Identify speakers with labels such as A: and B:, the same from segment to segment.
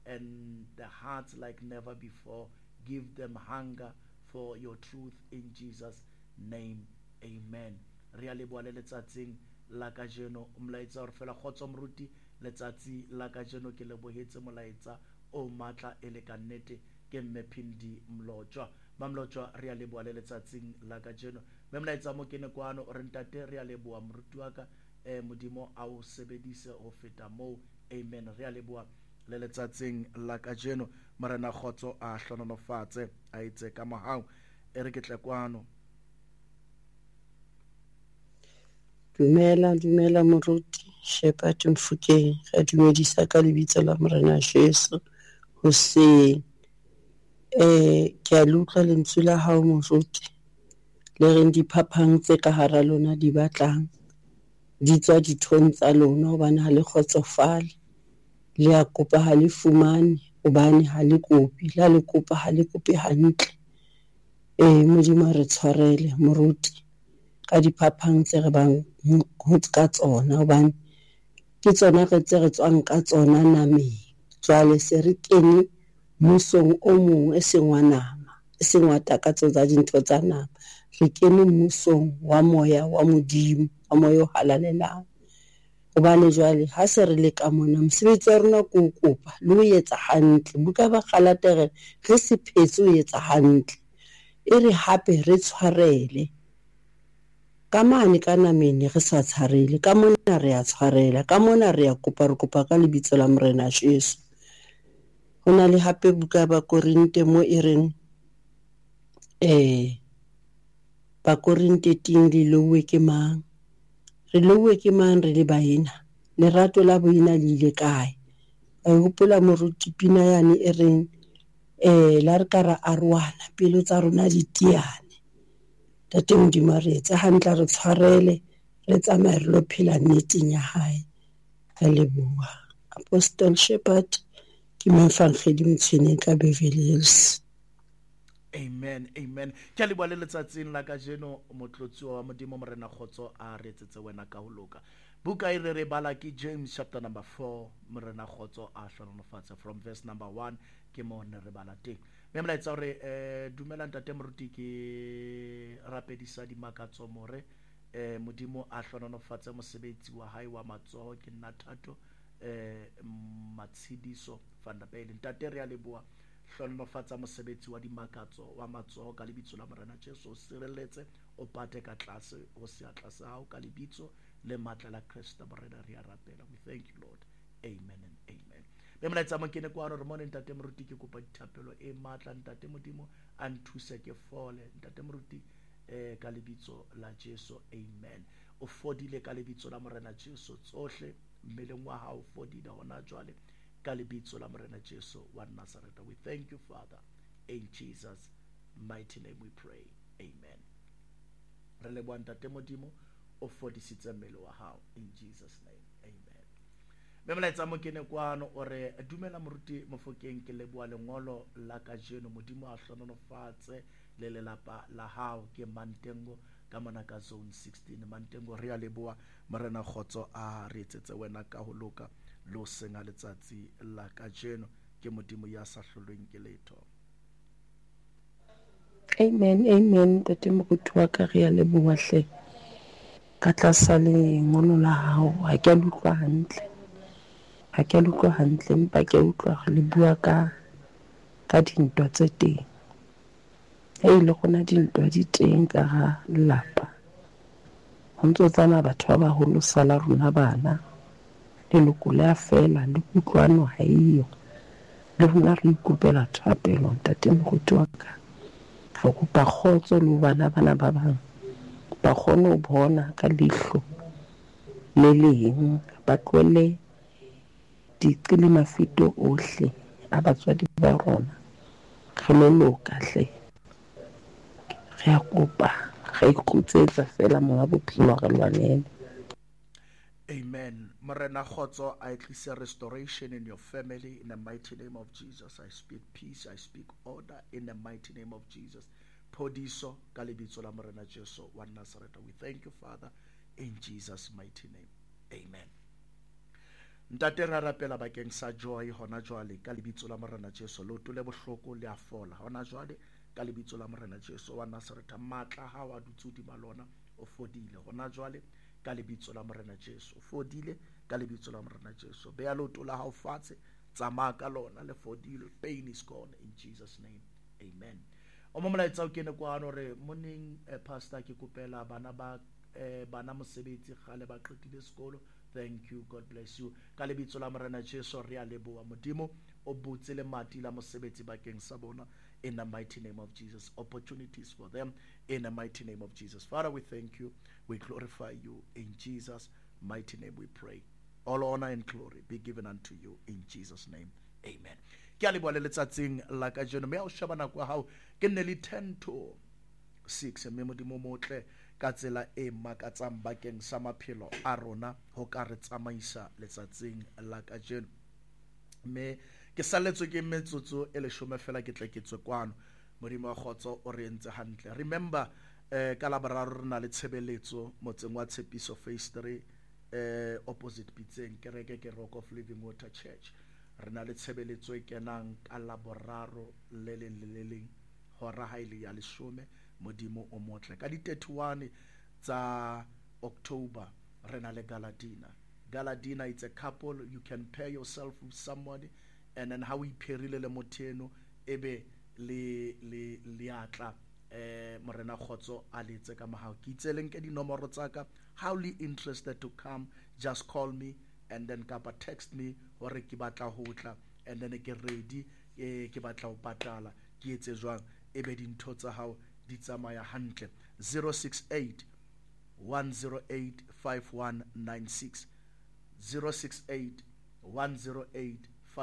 A: and the hearts like never before. Give them hunger for your truth in Jesus' name. Amen. Re a leboha le letsatsing la kajeno molaetsa hore fela kgotso moruti letsatsi la kajeno ke lebohetse molaetsa o matla e le ka nnete ke mme Phindi Mlotshwa. Mamlotshwa re a leboha le letsatsing la kajeno. Mme molaetsa mo kene kwano re ntate re a leboha moruti wa ka modimo a o sebedise ho feta moo. Amen. Re a leboha le letsatsing la kajeno marena khotso a hlononofatse a itse ka mohau e re ke tle kwano.
B: Dumela moruti Shepherd Mfokeng ga dumedisa ka lebitso la morena Jesu hoseng. Ke a utlwa lentswe la hao moruti le reng diphapang tse ka hara lona di batlang di tswa dithong tsa lona hobane ha le kgotsofale, le a kopa ha le fumane hobane ha le kopi, la le kopa ha le kope hantle. Modimo re tshwarele moruti ka diphapang tse re bang ka tsona hobane ke tsona re tse re tswang ka tsona nameng. Jwale se re kene mmusong o mong e seng wa nama, e seng wa takatso tsa dintho tsa nama. Re kene mmusong wa moya wa modimo, wa moya o halalelang. Hobane jwale ha se re le ka mona mosebetsi wa rona ke ho kopa le ho etsa hantle. Buka ba Galatea re se phetse ho etsa hantle, e re hape re tshwarele ka mane ka namene re sa tshwarele, ka mona re a tshwarela, ka mona re a kopa, re kopa ka lebitso la morena Jesu. Ho na le hape buka ba Korinte mo e reng ba Korinte ting le lowe ke mang? Re lowe ke mang re le baena? Lerato la boina le ile kae? A hopola moruti pina yane e reng la re ka ra arwana pelo tsa rona di tiane. Tate Modimo re etse hantle, re tshwarele, re tsamaye re lo phela nneteng ya hae. Ka leboha Apostle Shepherd ke Mafangedi Mtshweni ka Beverly Hills.
A: Amen. Ke a leboha le letsatsing la kajeno motlotsi wa modimo morena khotso a re etsetse wena ka ho loka. Buka e re bala ke James chapter number 4 morena khotso a hlononofatsa from verse number 1 ke mo ne re bala teng. Mme molaetsa hore dumela ntate moruti ke rapedisa dimakatso more modimo a hlononofatsa mosebetsi wa hae wa matsoho ke nna Thato Matshidiso Vandabele. Ntate re a leboha hlononofatsa mosebetsi wa dimakatso wa matsoho ka lebitso la morena Jesu. O sireletse o pate ka tlase o se a tlase hao ka lebitso le matla la Krista morena re a rapela. We thank you Lord. Amen and amen. Mme molaetsa mo kene kwano re mone ntate moruti ke kopa dithapelo e matla ntate modimo a nthuse ke fole ntate moruti ka lebitso la Jesu. Amen. O fodile ka lebitso la morena Jesu tsohle mmeleng wa hao fodile hona jwale ka lebitso la morena Jesu wa Nazareth. We thank you Father, in Jesus mighty name we pray. Amen. Re leboha ntate modimo o fodisitse mmele wa hao in Jesus name. Amen. Mme molaetsa mo kene kwano ore dumela moruti Mofokeng ke leboha lengolo la kajeno modimo a hlononofatse le lelapa la hao ke Mantengo ka mona ka zone 16. Mantengo re a leboha morena khotso a re etsetse wena ka ho loka lo senga letsatsi la kajeno ke modimo ya sa hlolweng ke letho.
B: Amen tate moruti wa ka re a leboha hle ka tlasa lengolo la hao. Ha ke a utlwa hantle empa ke utlwa le bua ka dintwa tse teng. Le gona dintwa di teng ka ha lelapa ho ntso tsamaya batho ba baholo sala rona bana leloko le a fela le kutlwano ha eyo. Le rona re ikopela thapelo ntate moruti wa ka re kopa kgotso le bana ba bang ba kgone ho bona ka leihlo le leng, ba tlohelle diqili mafito ohle a batswadi ba rona. Re lo loka hle, re a kopa re ikutsetsa fela monga bophelo re lwanele.
A: Amen. Morena khotso I tlisa restoration in your family in the mighty name of Jesus. I speak peace, I speak order in the mighty name of Jesus. Podiso ka lebitso la morena Jesu wa Nazareth. We thank you Father in Jesus mighty name. Amen. ntate ra rapela bakeng sa joy hona jwale ka lebitso la Morena Jesu, leoto le bohloko le a fola hona jwale ka lebitso la Morena Jesu wa Nazareth. Matla ha wa dutse hodima lona o fodile hona jwale ka lebitso la Morena Jesu, o fodile ka lebitso la Morena Jesu. Beya leoto la hao fatshe, tsamaya ka lona le fodile. Pain is gone in Jesus name, amen. O mo molaetsa o kene kwano re morning pastor ke kopela bana mosebetsi gale ba qetile sekolo. Thank you, God bless you. Ka lebitso la Morena Jesu re a leboha modimo o butse le mati la mosebetsi bakeng sa bona in the mighty name of Jesus. Opportunities for them in the mighty name of Jesus. Father, we thank you, we glorify you, in Jesus mighty name we pray. All honor and glory be given unto you in Jesus name, amen. Ke a leboha le letsatsing la ka jeno, me a o sheba nako ya hao ke nne le 10 to 6 mme modimo motle ka tsela e makatsang bakeng sa maphelo a rona ho ka re tsamaisa letsatsing la ka jeno. Me ke saletswe ke metsotso e 10 fela ke tle ke tswe kwano. Modimo wa khotso o re entse hantle. Remember ka la boraro rena le tshebeletso motseng wa Tshepiso phase 3 opposite Pitseng kereke ke Rock of Living Water Church. Rena le tshebeletso e kenang ka la boraro le leng hora ha ile ya 10 modimo o motle. Ka di 31 tsa October rena le Galadina. It's a couple, you can pair yourself with somebody, and then how we perile le moteno ebe le atla Morena Khotso a letse ka mahao. Ke itseleng ke di nomoro tsaka, howly interested to come, just call me and then kapa text me hore ke batla ho tla, and then ke ready ke batla ho patala ke etse jwang ebe dintho tsa hao di tsamaya hantle. 068 108 5196 068 108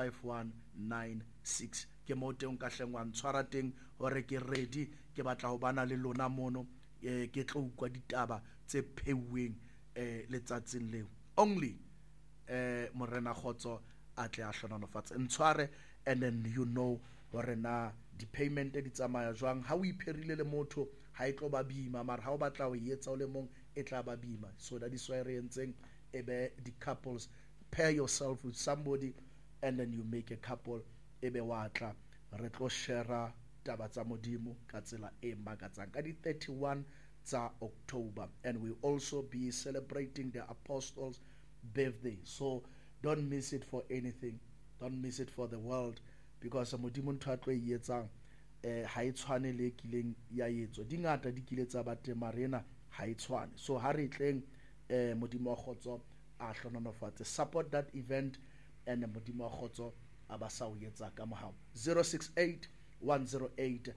A: 5196 ke mo teng ka hlengwa ntshwara teng hore ke ready ke batla ho bana le lona mono ke tlo ukwa ditaba tse pheuweng letsatsing leo. Only Morena Khotso a tle a hlononofatsa ntshware, and then you know hore na di payment di tsamaya jwang. Ha o ipherile le motho ha e tlo ba bima, mara ha o batla ho etsa o le mong e tla ba bima. So that is why re entseng ebe di couples, pair yourself with somebody and then you make a couple, ebe wa tla re tlo share taba tsa modimo ka tsela e makatsang ka di 31 tsa October, and we also be celebrating the apostles' birthday. So don't miss it for anything, don't miss it for the world, because modimo ntho a tlo e etsang ha e tshwane le kileng ya etso di ngata di kile tsa bate marena ha e tshwane. So ha re tleng modimo wa Khotso a hlononofatse, support that event, and modimo wa Khotso a ba sa o etsa ka mohao. 068 108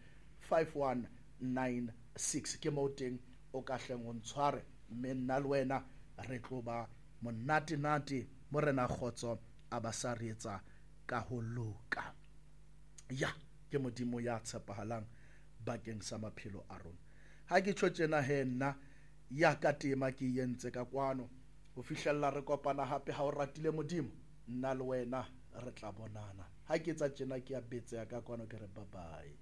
A: 5196 ke mo teng o ka hleng o ntshware mme nna le wena re tlo ba monate Morena Khotso a ba sa re etsa ka ho loka. Ya ke modimo ya tshepahalang bakeng sa maphelo a rona. Ha ke tshotjena he nna ya ka tema ke yentse ka kwano ho fihlella re kopana hape. Ha o ratile modimo nna le wena re tla bonana. Ha ke tsa tjena ke a betse ya ka kwano ke re bye bye.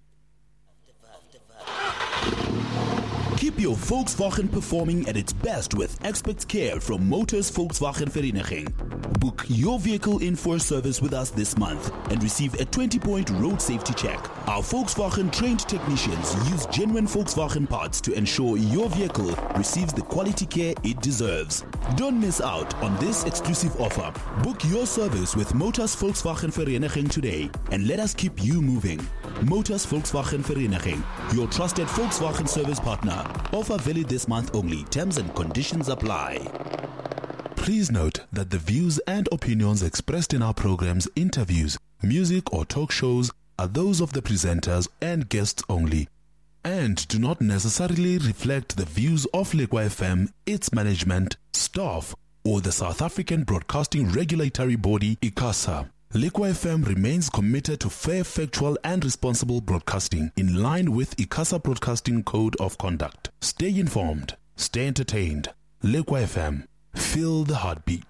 C: Keep your Volkswagen performing at its best with expert care from Motors Volkswagen Vereniging. Book your vehicle in for a service with us this month and receive a 20-point road safety check. Our Volkswagen trained technicians use genuine Volkswagen parts to ensure your vehicle receives the quality care it deserves. Don't miss out on this exclusive offer. Book your service with Motors Volkswagen Vereniging today and let us keep you moving. Motors Volkswagen Vereniging, your trusted Volkswagen service partner. Offer valid this month only. Terms and conditions apply. Please note that the views and opinions expressed in our programs, interviews, music or talk shows are those of the presenters and guests only, and do not necessarily reflect the views of Lekwa FM, its management, staff, or the South African Broadcasting Regulatory Body, ICASA. Lekwa FM remains committed to fair, factual and responsible broadcasting in line with ICASA Broadcasting Code of Conduct. Stay informed, stay entertained. Lekwa FM, feel the heartbeat.